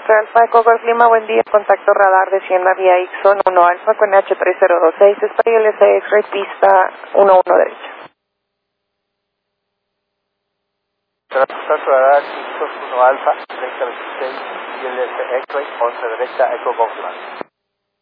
Centro Alfa Eco Golf Lima, buen día. Contacto radar de Siena vía Ixon 1 Alfa con H3026. Spray LC X-Ray pista 11 derecha. Contacto radar Ixon 1 Alfa 3026 y LS X-Ray 11 derecha Eco Golf Lima.